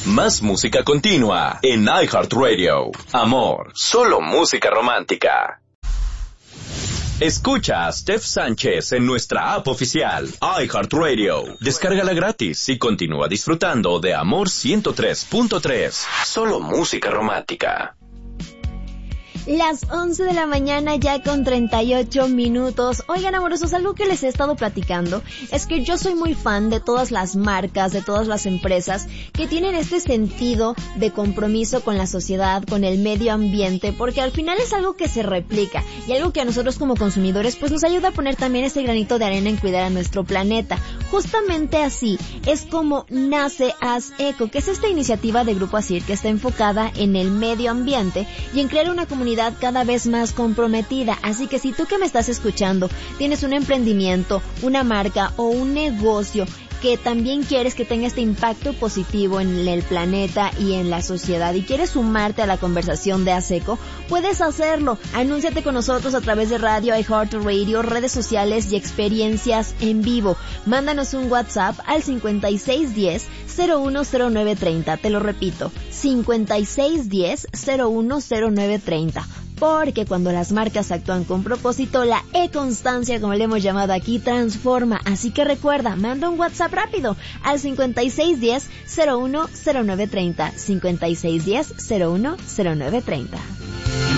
Más música continua en iHeartRadio. Amor, solo música romántica. Escucha a Steph Sánchez en nuestra app oficial, iHeartRadio. Descárgala gratis y continúa disfrutando de Amor 103.3. Solo música romántica. Las 11 de la mañana ya con 38 minutos. Oigan, amorosos, algo que les he estado platicando es que yo soy muy fan de todas las marcas, de todas las empresas que tienen este sentido de compromiso con la sociedad, con el medio ambiente, porque al final es algo que se replica y algo que a nosotros como consumidores pues nos ayuda a poner también ese granito de arena en cuidar a nuestro planeta. Justamente así es como nace Haz Eco, que es esta iniciativa de Grupo Asir que está enfocada en el medio ambiente y en crear una comunidad cada vez más comprometida. Así que si tú que me estás escuchando tienes un emprendimiento, una marca o un negocio que también quieres que tenga este impacto positivo en el planeta y en la sociedad y quieres sumarte a la conversación de Haz Eco, puedes hacerlo. Anúnciate con nosotros a través de radio, iHeartRadio, redes sociales y experiencias en vivo. Mándanos un WhatsApp al 5610-010930. Te lo repito, 5610-010930. Porque cuando las marcas actúan con propósito, la e-constancia, como le hemos llamado aquí, transforma. Así que recuerda, manda un WhatsApp rápido al 5610-010930. 5610-010930.